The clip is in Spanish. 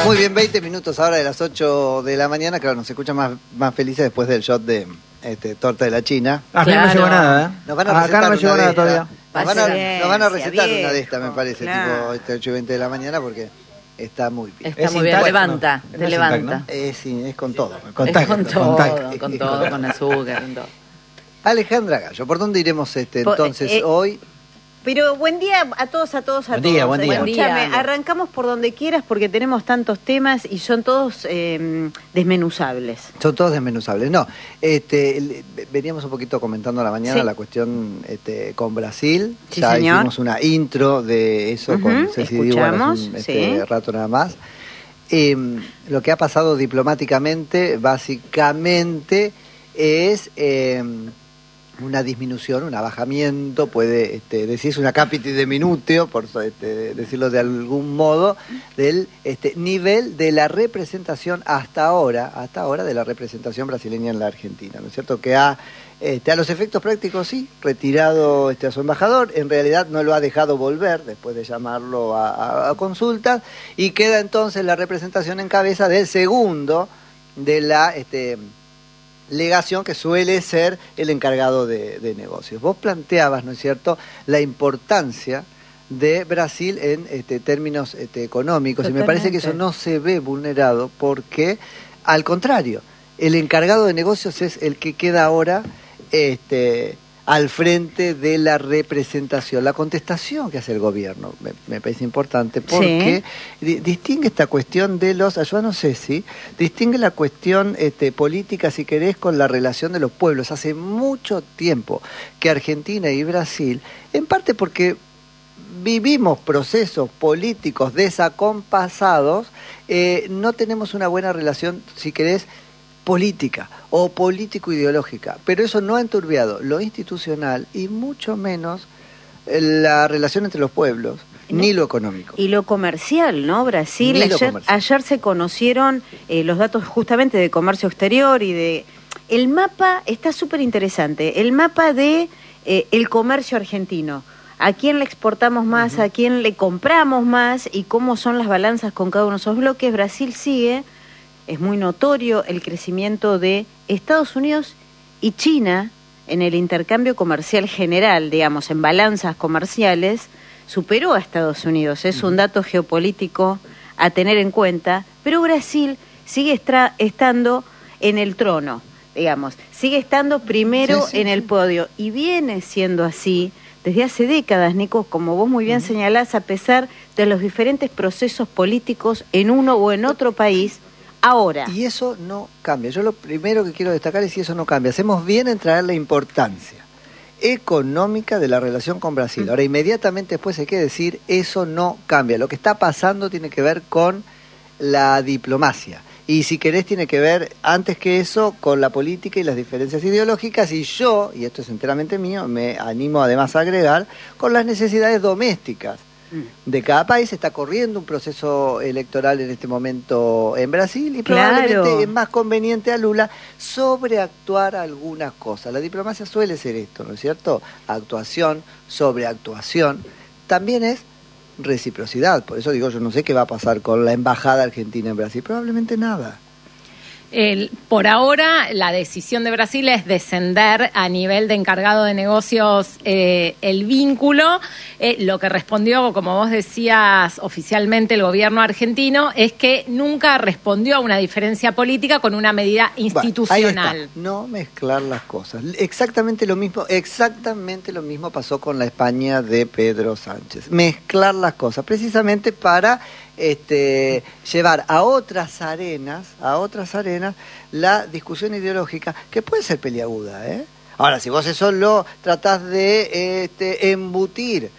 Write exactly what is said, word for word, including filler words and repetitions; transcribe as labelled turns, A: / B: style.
A: Muy bien, veinte minutos ahora de las ocho de la mañana. Claro, nos escuchan más, más felices después del shot de este, torta de la China.
B: A mí
C: Claro.
B: no me llegó nada, ¿eh?
A: Nos van a
B: Acá no me llegó nada todavía.
A: Nos van a,
C: Paciencia,
A: nos van a recetar una de estas, me
C: viejo,
A: parece,
C: claro.
A: tipo este ocho y veinte de la mañana, porque está muy bien.
C: Está
B: Es
C: muy bien,
B: Intac,
C: levanta,
B: ¿no?
C: te
B: No es
C: levanta.
B: Intac, ¿no?
A: Eh, sí, es con todo.
B: Con
C: Es
B: tac,
C: con
B: con
C: todo,
B: tac.
C: con todo, con azúcar, con todo.
A: Alejandra Gallo, ¿por dónde iremos este
C: Po-
A: entonces
C: eh,
A: hoy?
C: Pero buen día a todos, a todos, a
B: Buen
C: todos.
B: día, buen día.
C: Escúchame,
D: día.
C: arrancamos por donde quieras porque tenemos tantos temas y son todos eh, desmenuzables.
A: Son todos desmenuzables. No, este, el- veníamos un poquito comentando a la mañana
C: Sí.
A: la cuestión este, con Brasil.
C: Sí,
A: ya
C: señor.
A: hicimos una intro de eso con
C: Ujú,
A: Ceci Diwan hace un
C: escuchamos,
A: este,
C: sí.
A: rato nada más. Eh, lo que ha pasado diplomáticamente, básicamente, es eh, una disminución, un abajamiento, puede este, decirse una capiti de minutio, por este, decirlo de algún modo, del este, nivel de la representación hasta ahora, hasta ahora de la representación brasileña en la Argentina, ¿no es cierto? Que ha, este, a los efectos prácticos sí, retirado este, a su embajador, en realidad no lo ha dejado volver después de llamarlo a, a, a consultas, y queda entonces la representación en cabeza del segundo de la este, legación, que suele ser el encargado de, de negocios. Vos planteabas, ¿no es cierto?, la importancia de Brasil en este, términos este, económicos,
C: Totalmente.
A: y me parece que eso no se ve vulnerado porque, al contrario, el encargado de negocios es el que queda ahora este, al frente de la representación. La contestación que hace el gobierno me, me parece importante porque di- distingue esta cuestión de los, yo no sé si, distingue la cuestión este, política, si querés, con la relación de los pueblos. Hace mucho tiempo que Argentina y Brasil, en parte porque vivimos procesos políticos desacompasados, eh, no tenemos una buena relación, si querés, política o político-ideológica, pero eso no ha enturbiado lo institucional y mucho menos eh, la relación entre los pueblos,
C: No.
A: ni lo económico.
C: Y lo comercial, ¿no? Brasil,
A: Ni lo
C: ayer,
A: comercial.
C: ayer se conocieron eh, los datos justamente de comercio exterior y de... El mapa está súper interesante, el mapa de eh, el comercio argentino. ¿A quién le exportamos más? ¿A quién le compramos más? ¿Y cómo son las balanzas con cada uno de esos bloques? Brasil sigue, es muy notorio el crecimiento de Estados Unidos y China en el intercambio comercial general, digamos, en balanzas comerciales, superó a Estados Unidos. Es un dato geopolítico a tener en cuenta, pero Brasil sigue estra- estando en el trono, digamos, sigue estando primero
A: Sí, sí,
C: en el
A: sí.
C: podio y viene siendo así desde hace décadas, Nico, como vos muy bien señalás, a pesar de los diferentes procesos políticos en uno o en otro país. Ahora,
A: Y eso no cambia. Yo lo primero que quiero destacar es si eso no cambia. Hacemos bien en traer la importancia económica de la relación con Brasil. Ahora, inmediatamente después hay que decir, eso no cambia. Lo que está pasando tiene que ver con la diplomacia. Y si querés, tiene que ver, antes que eso, con la política y las diferencias ideológicas. Y yo, y esto es enteramente mío, me animo además a agregar, con las necesidades domésticas de cada país. Está corriendo un proceso electoral en este momento en Brasil y probablemente
C: Claro.
A: es más conveniente a Lula sobreactuar algunas cosas. La diplomacia suele ser esto, ¿no es cierto? Actuación, sobreactuación. También es reciprocidad. Por eso digo, yo no sé qué va a pasar con la embajada argentina en Brasil. Probablemente nada.
D: El, por ahora, la decisión de Brasil es descender a nivel de encargado de negocios eh, el vínculo. Eh, lo que respondió, como vos decías, oficialmente el gobierno argentino, es que nunca respondió a una diferencia política con una medida institucional.
A: Bueno, ahí está. No mezclar las cosas. Exactamente lo mismo, exactamente lo mismo pasó con la España de Pedro Sánchez. Mezclar las cosas, precisamente para este, llevar a otras arenas, a otras arenas, la discusión ideológica, que puede ser peliaguda, ¿eh? Ahora, si vos eso lo tratás de este, embutir